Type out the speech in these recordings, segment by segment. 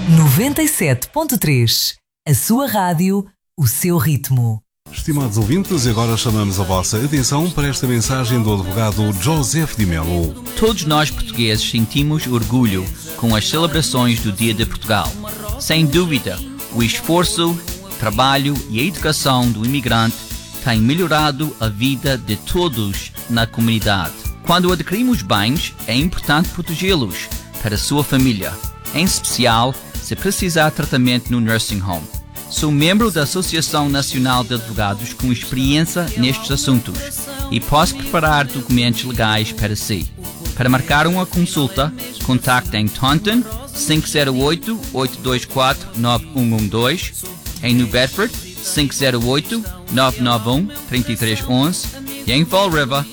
97.3. A sua rádio, o seu ritmo. Estimados ouvintes, agora chamamos a vossa atenção para esta mensagem do advogado Joseph de Melo. Todos nós portugueses sentimos orgulho com as celebrações do Dia de Portugal. Sem dúvida, o esforço, trabalho e a educação do imigrante têm melhorado a vida de todos na comunidade. Quando adquirimos bens, é importante protegê-los para a sua família, em especial se precisar de tratamento no nursing home. Sou membro da Associação Nacional de Advogados com experiência nestes assuntos e posso preparar documentos legais para si. Para marcar uma consulta, contacte em Taunton 508-824-9112, em New Bedford 508-991-3311 e em Fall River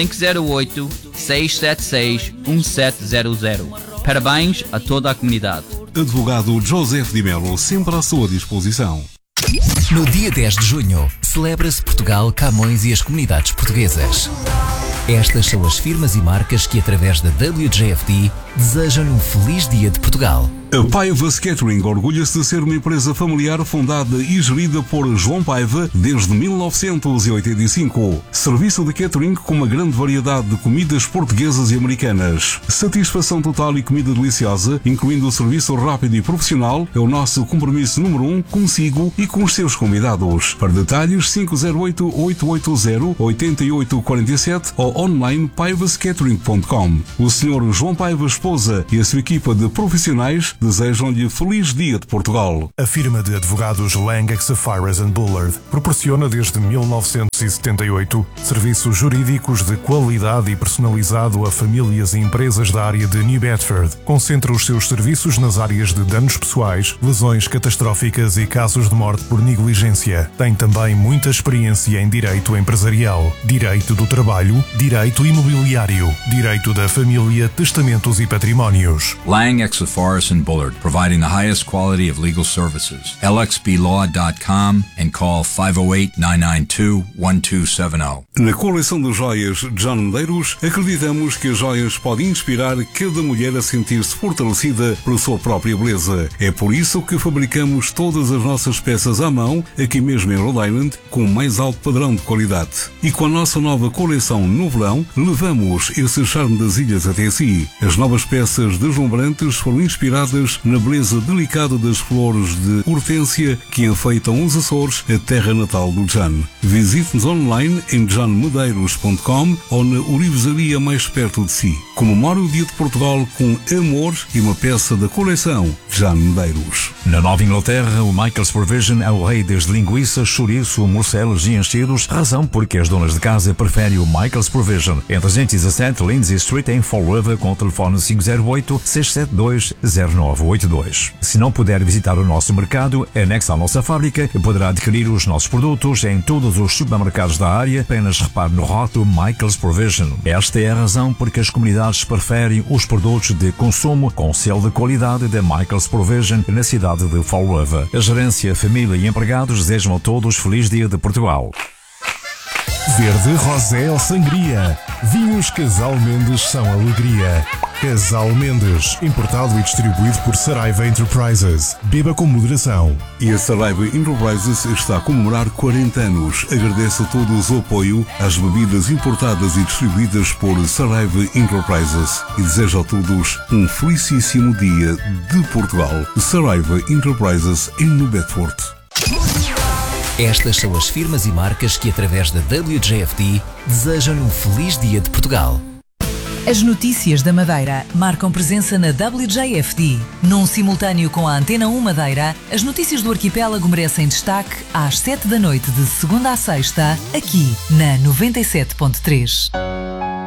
508-676-1700. Parabéns a toda a comunidade. Advogado Joseph de Melo, sempre à sua disposição. No dia 10 de junho, celebra-se Portugal, Camões e as comunidades portuguesas. Estas são as firmas e marcas que, através da WJFD, desejam um feliz Dia de Portugal. A Paivas Catering orgulha-se de ser uma empresa familiar fundada e gerida por João Paiva desde 1985. Serviço de catering com uma grande variedade de comidas portuguesas e americanas. Satisfação total e comida deliciosa, incluindo o serviço rápido e profissional, é o nosso compromisso número 1 consigo e com os seus convidados. Para detalhes, 508-880-8847 ou online paivascatering.com. O Sr. João Paiva, esposa e a sua equipa de profissionais desejam-lhe feliz Dia de Portugal. A firma de advogados Lang, Sapphires & Bullard proporciona desde 1978 serviços jurídicos de qualidade e personalizado a famílias e empresas da área de New Bedford. Concentra os seus serviços nas áreas de danos pessoais, lesões catastróficas e casos de morte por negligência. Tem também muita experiência em direito empresarial, direito do trabalho, direito imobiliário, direito da família, testamentos e patrimónios. Lang, Sapphires & Bullard, providing the highest quality of legal services. lxblaw.com and call 508-992-1270. Na coleção de joias John Medeiros, acreditamos que as joias podem inspirar cada mulher a sentir-se fortalecida pela sua própria beleza. É por isso que fabricamos todas as nossas peças à mão, aqui mesmo em Rhode Island, com o mais alto padrão de qualidade. E com a nossa nova coleção no verão, levamos esse charme das ilhas até si. As novas peças deslumbrantes foram inspiradas na beleza delicada das flores de hortênsia que enfeitam os Açores, a terra natal do John. Visite-nos online em johnmedeiros.com ou na orivesaria mais perto de si. Comemore o Dia de Portugal com amor e uma peça da coleção John Medeiros. Na Nova Inglaterra, o Michael's Provision é o rei das linguiças, chouriço, morcelos e enchidos, razão porque as donas de casa preferem o Michael's Provision. Em 317 Lindsay Street, em Fall River, com o telefone 508-672-0982. Se não puder visitar o nosso mercado, anexo à nossa fábrica, poderá adquirir os nossos produtos em todos os supermercados da área, apenas repare no rótulo Michael's Provision. Esta é a razão porque as comunidades preferem os produtos de consumo com selo de qualidade da Michael's Provision na cidade de Fall River. A gerência, família e empregados desejam a todos feliz Dia de Portugal. Verde, rosé ou sangria. Vinhos Casal Mendes são alegria. Casal Mendes, importado e distribuído por Saraiva Enterprises. Beba com moderação. E a Saraiva Enterprises está a comemorar 40 anos. Agradece a todos o apoio às bebidas importadas e distribuídas por Saraiva Enterprises e deseja a todos um felicíssimo Dia de Portugal. Saraiva Enterprises em New Bedford. Estas são as firmas e marcas que, através da WJFD, desejam um feliz Dia de Portugal. As notícias da Madeira marcam presença na WJFD. Num simultâneo com a Antena 1 Madeira, as notícias do arquipélago merecem destaque às 7 da noite de segunda a sexta, aqui na 97.3.